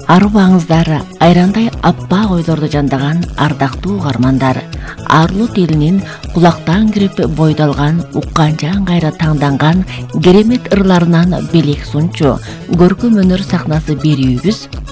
Арыбаңыздар, айрандай аппақ ойлорду жандаган ардактуу угармандар. Арлут элинин кулактан кирип бойдалган, укканчан кайра таңданган керемет ырларынан белек сунчу, көркөм өнөр сахнасы берүүбүз